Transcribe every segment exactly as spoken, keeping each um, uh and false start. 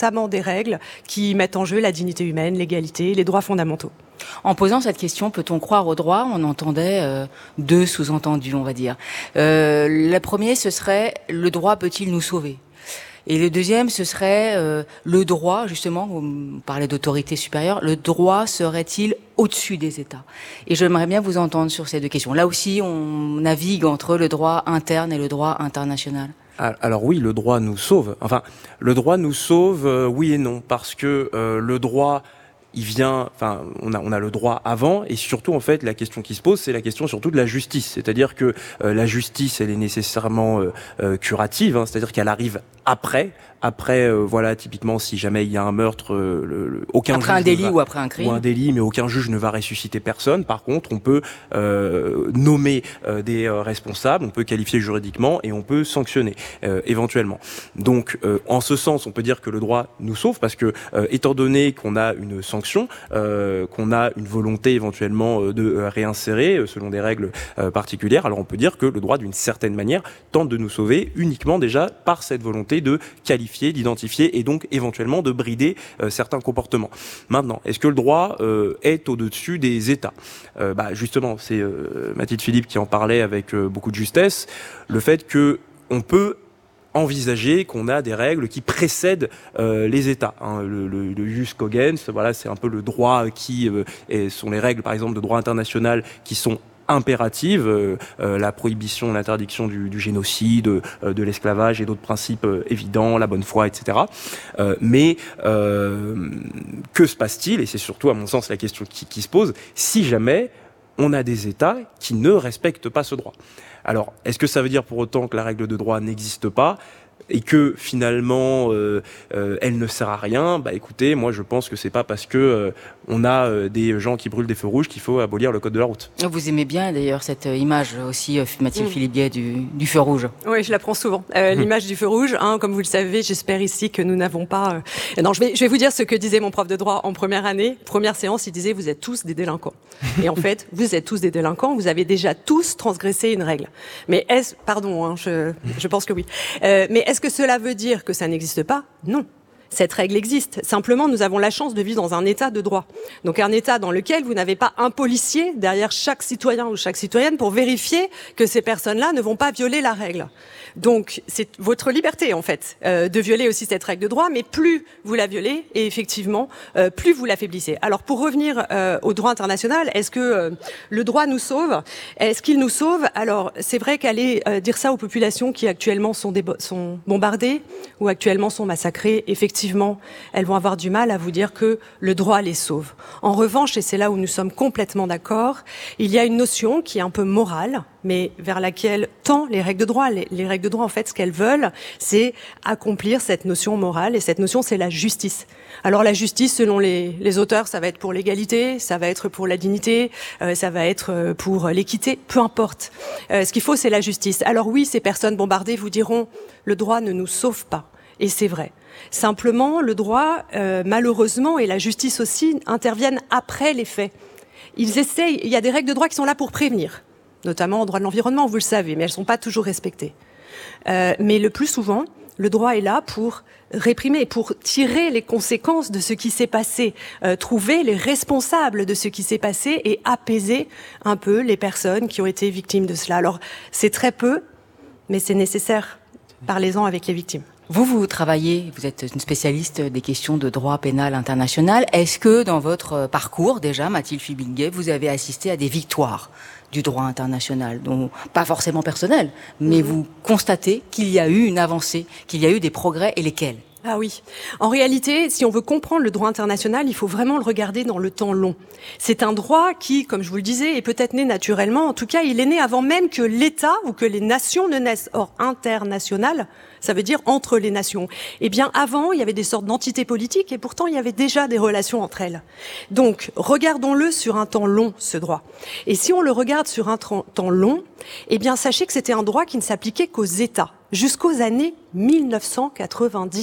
notamment des règles qui mettent en jeu la dignité humaine, l'égalité, les droits fondamentaux. En posant cette question, peut-on croire au droit ? On entendait euh, deux sous-entendus, on va dire. Euh, le premier, ce serait « le droit peut-il nous sauver ?» Et le deuxième, ce serait euh, le droit, justement, vous parlez d'autorité supérieure, le droit serait-il au-dessus des États ? Et j'aimerais bien vous entendre sur ces deux questions. Là aussi, on navigue entre le droit interne et le droit international. Alors oui, le droit nous sauve. Enfin, le droit nous sauve, euh, oui et non, parce que euh, le droit... il vient, enfin, on a, on a le droit avant, et surtout, en fait, la question qui se pose, c'est la question surtout de la justice. C'est-à-dire que euh, la justice, elle est nécessairement euh, euh, curative, hein, c'est-à-dire qu'elle arrive après, après, euh, voilà, typiquement, si jamais il y a un meurtre, euh, le, le, aucun après juge un délit va, ou après un crime, ou un délit, mais aucun juge ne va ressusciter personne. Par contre, on peut euh, nommer euh, des euh, responsables, on peut qualifier juridiquement et on peut sanctionner euh, éventuellement. Donc, euh, en ce sens, on peut dire que le droit nous sauve parce que, euh, étant donné qu'on a une sanction, euh, qu'on a une volonté éventuellement euh, de euh, réinsérer euh, selon des règles euh, particulières, alors on peut dire que le droit, d'une certaine manière, tente de nous sauver uniquement déjà par cette volonté de qualifier, d'identifier et donc éventuellement de brider euh, certains comportements. Maintenant, est-ce que le droit euh, est au-dessus des États ? euh, bah, Justement, c'est euh, Mathilde Philippe qui en parlait avec euh, beaucoup de justesse, le fait que on peut envisager qu'on a des règles qui précèdent euh, les États. Hein. Le, le, le jus cogens, voilà, c'est un peu le droit qui euh, et sont les règles, par exemple, de droit international qui sont impérative, euh, euh, la prohibition, l'interdiction du, du génocide, euh, de l'esclavage et d'autres principes euh, évidents, la bonne foi, et cetera. Euh, mais euh, que se passe-t-il ? Et c'est surtout, à mon sens, la question qui, qui se pose, si jamais on a des États qui ne respectent pas ce droit. Alors, est-ce que ça veut dire pour autant que la règle de droit n'existe pas ? Et que finalement euh, euh, elle ne sert à rien? Bah écoutez, moi je pense que c'est pas parce que euh, on a euh, des gens qui brûlent des feux rouges qu'il faut abolir le code de la route. Vous aimez bien d'ailleurs cette image aussi, Mathilde mmh. Philippe-Guet, du, du feu rouge. Oui, je la prends souvent. Euh, mmh. L'image du feu rouge, hein, comme vous le savez, j'espère ici que nous n'avons pas... Euh... Non, je vais, je vais vous dire ce que disait mon prof de droit en première année. Première séance, il disait « Vous êtes tous des délinquants ». Et en fait, vous êtes tous des délinquants, vous avez déjà tous transgressé une règle. Mais est-ce... Pardon, hein, je, je pense que oui. Euh, mais est-ce que cela veut dire que ça n'existe pas? Non. Cette règle existe. Simplement, nous avons la chance de vivre dans un état de droit. Donc un état dans lequel vous n'avez pas un policier derrière chaque citoyen ou chaque citoyenne pour vérifier que ces personnes-là ne vont pas violer la règle. Donc c'est votre liberté en fait euh, de violer aussi cette règle de droit, mais plus vous la violez et effectivement euh, plus vous l'affaiblissez. Alors pour revenir euh, au droit international, est-ce que euh, le droit nous sauve? Est-ce qu'il nous sauve? Alors c'est vrai qu'aller euh, dire ça aux populations qui actuellement sont, débo- sont bombardées ou actuellement sont massacrées, effectivement elles vont avoir du mal à vous dire que le droit les sauve. En revanche, et c'est là où nous sommes complètement d'accord, il y a une notion qui est un peu morale, mais vers laquelle tend les règles de droit. Les, les règles de droit, en fait, ce qu'elles veulent, c'est accomplir cette notion morale, et cette notion, c'est la justice. Alors la justice, selon les, les auteurs, ça va être pour l'égalité, ça va être pour la dignité, euh, ça va être pour l'équité, peu importe. Euh, ce qu'il faut, c'est la justice. Alors oui, ces personnes bombardées vous diront, le droit ne nous sauve pas, et c'est vrai. Simplement, le droit, euh, malheureusement, et la justice aussi, interviennent après les faits. Ils essayent, il y a des règles de droit qui sont là pour prévenir, notamment en droit de l'environnement, vous le savez, mais elles ne sont pas toujours respectées. Euh, mais le plus souvent, le droit est là pour réprimer, pour tirer les conséquences de ce qui s'est passé, euh, trouver les responsables de ce qui s'est passé et apaiser un peu les personnes qui ont été victimes de cela. Alors, c'est très peu, mais c'est nécessaire. Parlez-en avec les victimes. Vous, vous travaillez, vous êtes une spécialiste des questions de droit pénal international. Est-ce que dans votre parcours, déjà, Mathilde Philippe-Guet, vous avez assisté à des victoires du droit international, donc pas forcément personnel, mais mmh. vous constatez qu'il y a eu une avancée, qu'il y a eu des progrès, et lesquels ? Ah oui. En réalité, si on veut comprendre le droit international, il faut vraiment le regarder dans le temps long. C'est un droit qui, comme je vous le disais, est peut-être né naturellement. En tout cas, il est né avant même que l'État ou que les nations ne naissent. Or, international, ça veut dire entre les nations. Eh bien, avant, il y avait des sortes d'entités politiques et pourtant, il y avait déjà des relations entre elles. Donc, regardons-le sur un temps long, ce droit. Et si on le regarde sur un temps long, eh bien, sachez que c'était un droit qui ne s'appliquait qu'aux États. Jusqu'aux années mille neuf cent quatre-vingt-dix.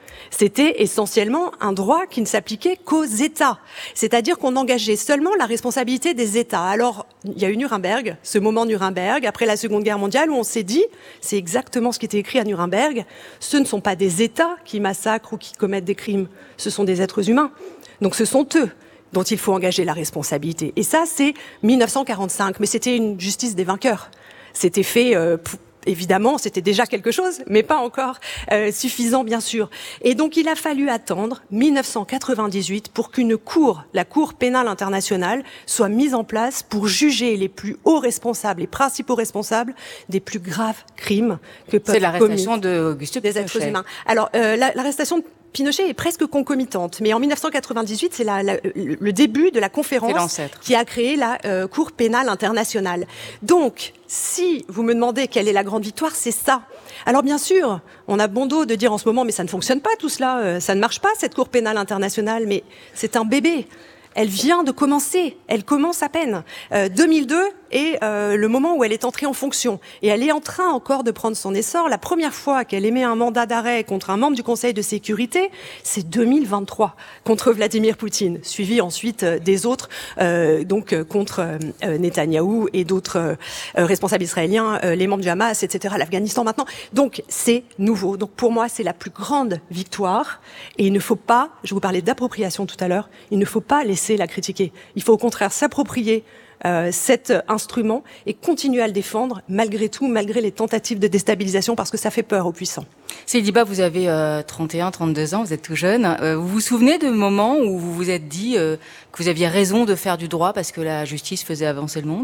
C'était essentiellement un droit qui ne s'appliquait qu'aux États. C'est-à-dire qu'on engageait seulement la responsabilité des États. Alors, il y a eu Nuremberg, ce moment Nuremberg, après la Seconde Guerre mondiale, où on s'est dit, c'est exactement ce qui était écrit à Nuremberg, ce ne sont pas des États qui massacrent ou qui commettent des crimes, ce sont des êtres humains. Donc ce sont eux dont il faut engager la responsabilité. Et ça, c'est mille neuf cent quarante-cinq, mais c'était une justice des vainqueurs. C'était fait... Euh, pour Évidemment, c'était déjà quelque chose, mais pas encore euh, suffisant, bien sûr. Et donc, il a fallu attendre mille neuf cent quatre-vingt-dix-huit pour qu'une cour, la Cour pénale internationale, soit mise en place pour juger les plus hauts responsables, les principaux responsables des plus graves crimes que peuvent commettre. C'est l'arrestation d'Auguste des êtres humains. Alors, euh, l'arrestation de Pinochet est presque concomitante, mais en mille neuf cent quatre-vingt-dix-huit, c'est la, la, le début de la conférence qui a créé la euh, Cour pénale internationale. Donc, si vous me demandez quelle est la grande victoire, c'est ça. Alors bien sûr, on a bon dos de dire en ce moment, mais ça ne fonctionne pas tout cela, euh, ça ne marche pas cette Cour pénale internationale, mais c'est un bébé. Elle vient de commencer, elle commence à peine. Euh, deux mille deux est euh, le moment où elle est entrée en fonction. Et elle est en train encore de prendre son essor. La première fois qu'elle émet un mandat d'arrêt contre un membre du Conseil de sécurité, c'est deux mille vingt-trois, contre Vladimir Poutine, suivi ensuite euh, des autres, euh, donc euh, contre euh, Netanyahou et d'autres euh, responsables israéliens, euh, les membres du Hamas, et cetera, l'Afghanistan maintenant. Donc c'est nouveau. Donc pour moi, c'est la plus grande victoire. Et il ne faut pas, je vous parlais d'appropriation tout à l'heure, il ne faut pas laisser la critiquer. Il faut au contraire s'approprier euh, cet instrument et continuer à le défendre malgré tout, malgré les tentatives de déstabilisation, parce que ça fait peur aux puissants. Céliba, vous avez euh, trente et un, trente-deux ans, vous êtes tout jeune. Euh, vous vous souvenez de moments où vous vous êtes dit euh, que vous aviez raison de faire du droit parce que la justice faisait avancer le monde ?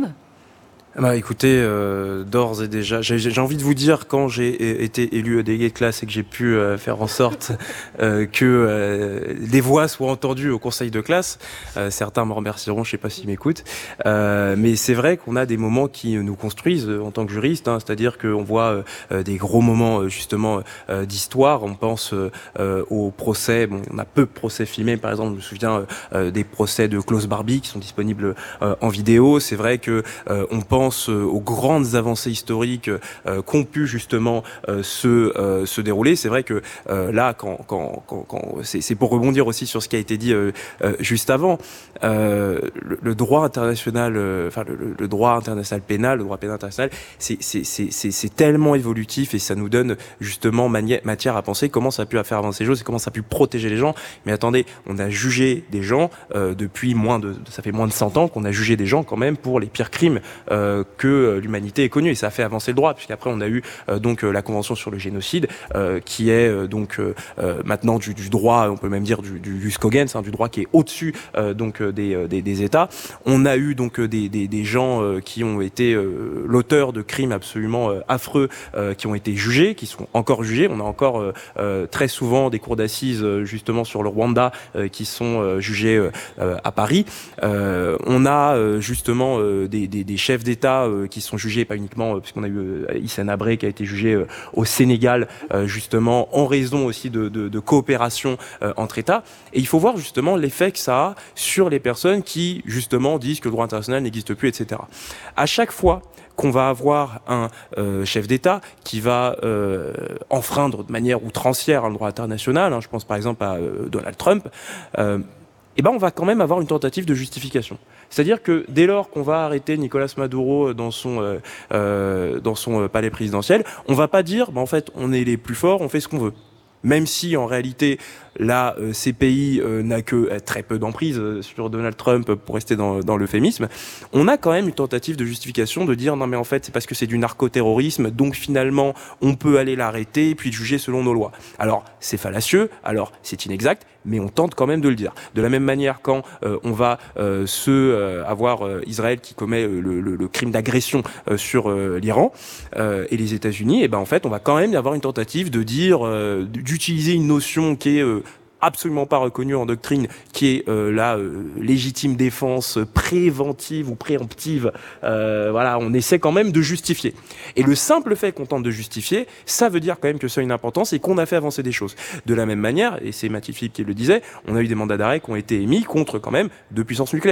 Bah écoutez, euh, d'ores et déjà, j'ai, j'ai envie de vous dire, quand j'ai été élu délégué de classe et que j'ai pu euh, faire en sorte euh, que euh, les voix soient entendues au conseil de classe, euh, certains me remercieront, je sais pas s'ils m'écoutent, euh, mais c'est vrai qu'on a des moments qui nous construisent euh, en tant que juriste, hein, c'est-à-dire qu'on voit euh, des gros moments euh, justement euh, d'histoire, on pense euh, aux procès, bon, on a peu de procès filmés, par exemple, je me souviens euh, des procès de Klaus Barbie qui sont disponibles euh, en vidéo, c'est vrai que euh, on pense aux grandes avancées historiques euh, qu'ont pu justement euh, se, euh, se dérouler. C'est vrai que euh, là, quand, quand, quand, quand c'est, c'est pour rebondir aussi sur ce qui a été dit euh, euh, juste avant, euh, le, le droit international, euh, enfin le, le droit international pénal, le droit pénal international, c'est, c'est, c'est, c'est, c'est tellement évolutif et ça nous donne justement mani- matière à penser comment ça a pu faire avancer les choses et comment ça a pu protéger les gens. Mais attendez, on a jugé des gens euh, depuis moins de, ça fait moins de cent ans qu'on a jugé des gens quand même pour les pires crimes euh, que l'humanité ait connu, et ça a fait avancer le droit, puisqu'après on a eu euh, donc euh, la convention sur le génocide euh, qui est euh, donc euh, maintenant du, du droit, on peut même dire du, du jus cogens, hein, du droit qui est au-dessus euh, donc des, des, des États. On a eu donc des, des, des gens euh, qui ont été euh, l'auteur de crimes absolument euh, affreux, euh, qui ont été jugés, qui sont encore jugés. On a encore euh, euh, très souvent des cours d'assises euh, justement sur le Rwanda euh, qui sont euh, jugés euh, à Paris. Euh, on a euh, justement euh, des, des, des chefs d'État Euh, qui sont jugés, pas uniquement, euh, puisqu'on a eu euh, Hissène Habré qui a été jugé euh, au Sénégal, euh, justement, en raison aussi de, de, de coopération euh, entre États. Et il faut voir justement l'effet que ça a sur les personnes qui, justement, disent que le droit international n'existe plus, et cetera. À chaque fois qu'on va avoir un euh, chef d'État qui va euh, enfreindre de manière outrancière hein, le droit international, hein, je pense par exemple à euh, Donald Trump, euh, eh ben on va quand même avoir une tentative de justification. C'est-à-dire que dès lors qu'on va arrêter Nicolas Maduro dans son euh, euh, dans son euh, palais présidentiel, on va pas dire bah en fait on est les plus forts, on fait ce qu'on veut. Même si en réalité là euh, C P I euh, n'a que euh, très peu d'emprise euh, sur Donald Trump pour rester dans, dans l'euphémisme, on a quand même une tentative de justification de dire non mais en fait c'est parce que c'est du narcoterrorisme donc finalement on peut aller l'arrêter puis le juger selon nos lois. Alors c'est fallacieux, alors c'est inexact, mais on tente quand même de le dire. De la même manière quand euh, on va euh, se euh, avoir euh, Israël qui commet euh, le, le, le crime d'agression euh, sur euh, l'Iran euh, et les États-Unis, et ben en fait on va quand même y avoir une tentative de dire euh, d'utiliser une notion qui est euh, absolument pas reconnue en doctrine, qui est euh, la euh, légitime défense préventive ou préemptive. Euh, voilà, on essaie quand même de justifier. Et le simple fait qu'on tente de justifier, ça veut dire quand même que ça a une importance et qu'on a fait avancer des choses. De la même manière, et c'est Mathilde Philippe qui le disait, on a eu des mandats d'arrêt qui ont été émis contre quand même deux puissances nucléaires.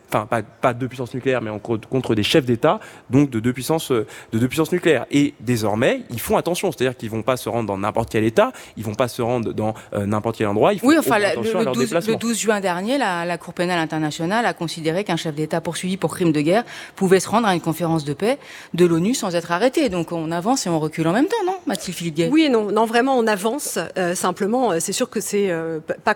enfin pas, pas deux puissances nucléaires, mais en, contre des chefs d'État, donc de deux puissances, de deux puissances nucléaires. Et désormais, ils font attention, c'est-à-dire qu'ils vont pas se rendre dans n'importe quel État, ils vont pas se rendre dans euh, n'importe quel endroit. Ils font oui, enfin, la, attention le, à leur douze, déplacement. le douze juin dernier, la, la Cour pénale internationale a considéré qu'un chef d'État poursuivi pour crime de guerre pouvait se rendre à une conférence de paix de l'ONU sans être arrêté. Donc on avance et on recule en même temps, non, Mathilde Philippe-Guet? Oui et non, non vraiment on avance. Euh, simplement, c'est sûr que c'est euh, pas